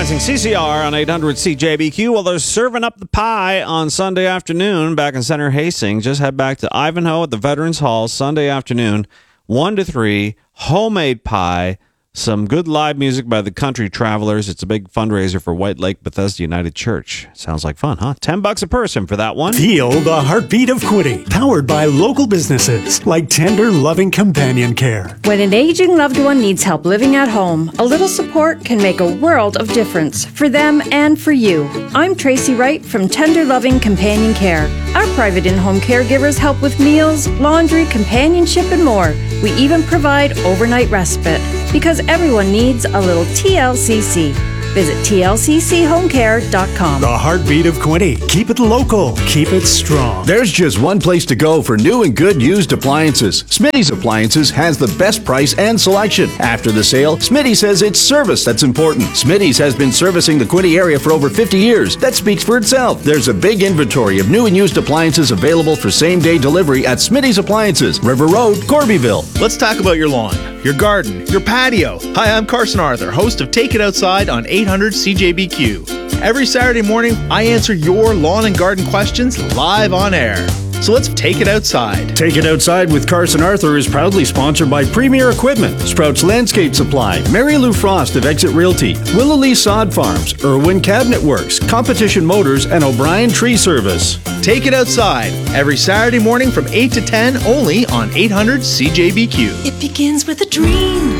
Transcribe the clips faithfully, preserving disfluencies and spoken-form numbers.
Rising, C C R on eight hundred C J B Q. Well, they're serving up the pie on Sunday afternoon back in Center Hastings. Just head back to Ivanhoe at the Veterans Hall Sunday afternoon, one to three, homemade pie, some good live music by the Country Travelers. It's a big fundraiser for White Lake Bethesda United Church. Sounds like fun, huh? Ten bucks a person for that one. Feel the heartbeat of Quinte, powered by local businesses like Tender Loving Companion Care. When an aging loved one needs help living at home, a little support can make a world of difference for them and for you. I'm Tracy Wright from Tender Loving Companion Care. Our private in-home caregivers help with meals, laundry, companionship, and more. We even provide overnight respite because everyone needs a little T L C C. Visit T L C C home care dot com. The heartbeat of Quinte. Keep it local. Keep it strong. There's just one place to go for new and good used appliances. Smitty's Appliances has the best price and selection. After the sale, Smitty says it's service that's important. Smitty's has been servicing the Quinte area for over fifty years. That speaks for itself. There's a big inventory of new and used appliances available for same-day delivery at Smitty's Appliances, River Road, Corbyville. Let's talk about your lawn, your garden, your patio. Hi, I'm Carson Arthur, host of Take It Outside on eight hundred C J B Q. Every Saturday morning, I answer your lawn and garden questions live on air. So let's take it outside. Take It Outside with Carson Arthur is proudly sponsored by Premier Equipment, Sprouts Landscape Supply, Mary Lou Frost of Exit Realty, Willow Lee Sod Farms, Irwin Cabinet Works, Competition Motors, and O'Brien Tree Service. Take It Outside, every Saturday morning from eight to ten, only on eight hundred C J B Q. It begins with a dream,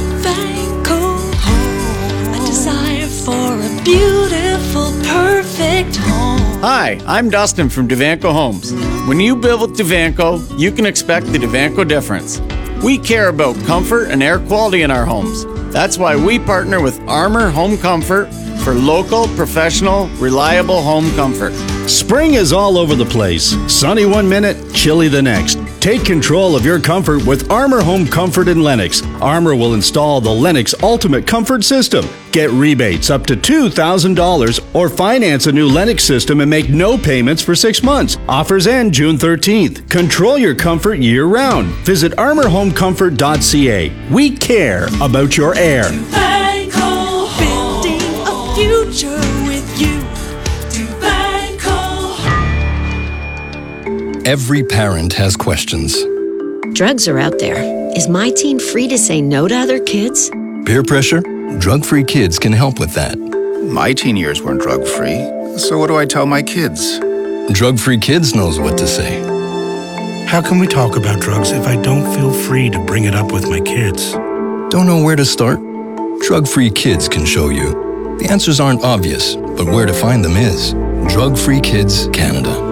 Devanco Home, a desire for a beautiful, perfect home. Hi, I'm Dustin from Devanco Homes. When you build with Devanco, you can expect the Devanco difference. We care about comfort and air quality in our homes. That's why we partner with Armor Home Comfort for local, professional, reliable home comfort. Spring is all over the place. Sunny one minute, chilly the next. Take control of your comfort with Armor Home Comfort in Lennox. Armor will install the Lennox Ultimate Comfort System. Get rebates up to two thousand dollars or finance a new Lennox system and make no payments for six months. Offers end June thirteenth. Control your comfort year-round. Visit armor home comfort dot c a. We care about your air. Devanco, building a future with you. Every parent has questions. Drugs are out there. Is my teen free to say no to other kids? Peer pressure? Drug-free kids can help with that. My teen years weren't drug-free, so what do I tell my kids? Drug-free kids knows what to say. How can we talk about drugs if I don't feel free to bring it up with my kids? Don't know where to start? Drug-free kids can show you. The answers aren't obvious, but where to find them is. Drug-Free Kids Canada.